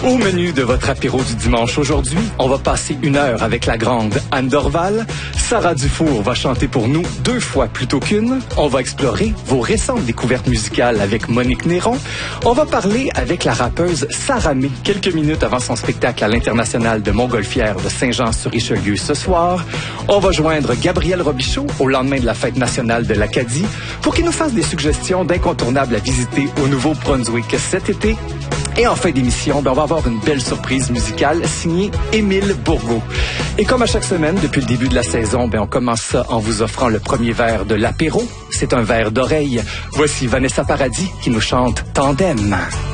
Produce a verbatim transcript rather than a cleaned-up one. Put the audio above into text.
Au menu de votre apéro du dimanche aujourd'hui, on va passer une heure avec la grande Anne Dorval. Sarah Dufour va chanter pour nous deux fois plutôt qu'une. On va explorer vos récentes découvertes musicales avec Monique Néron. On va parler avec la rappeuse Sarah May quelques minutes avant son spectacle à l'International de Montgolfière de Saint-Jean-sur-Richelieu ce soir. On va joindre Gabriel Robichaud au lendemain de la fête nationale de l'Acadie pour qu'il nous fasse des suggestions d'incontournables à visiter au Nouveau-Brunswick cet été. Et en fin d'émission, ben on va avoir une belle surprise musicale signée Émile Bourgault. Et comme à chaque semaine, depuis le début de la saison, ben on commence ça en vous offrant le premier verre de l'apéro. C'est un verre d'oreille. Voici Vanessa Paradis qui nous chante Tandem.